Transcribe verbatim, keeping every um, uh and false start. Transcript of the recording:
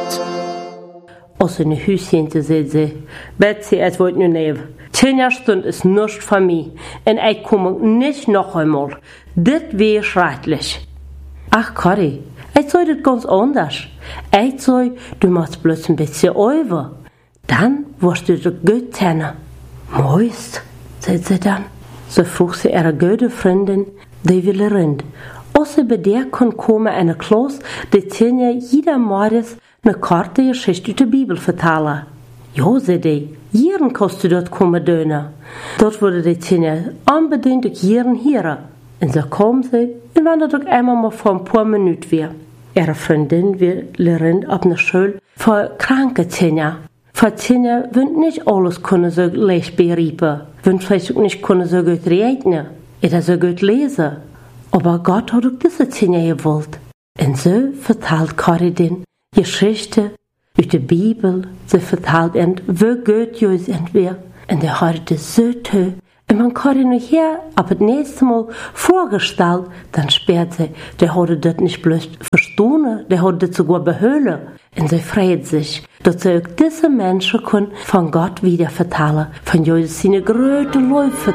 Als in een huisjente zei ze, Betsy, het wordt nu neef. Tien jaar stond is niets van mij. En ik kom niet nog eenmaal. Dit weer schrijdelijk. Ach, Corrie, ik zei het ganz anders. Ik zei, du musst bloß een beetje over. Dan word je er goed kennen. Mooist, zei ze dan. Ze vroeg ze ihre gute Freundin, die wilde rend. Als ze bij der kon komen in een klas, die tien jaar jeder morgens eine korte Geschichte uit de Bibel vertellen. Ja, zei die, jaren kost u dat komen doen. Dat worden die tien unbedingt ook jaren hier. En zo kwam ze en wandelde ook eenmaal maar voor een paar minuten weer. Ihre Freundin wilde rend op een school voor kranke tien. Voor tien wund niet alles kunnen zo leicht begrijpen. Wund vielleicht ook niet kunnen zo goed rekenen. Oder zo goed lezen. Aber Gott hat auch diese tien gewollt. En zo vertelt Corrie den Geschichte uit de Bibel. Ze vertelt en wie gut Jezus en weer. En die had het zo toll. En man kan je nog hier op het nächste Mal voorgesteld, dan speert ze, die hadden dat niet bloß verstonen, die hadden het sogar behullen. En ze freut zich, dat ze ook deze mensen kon van Gott wieder vertellen, van Jezus zijn grote Läufe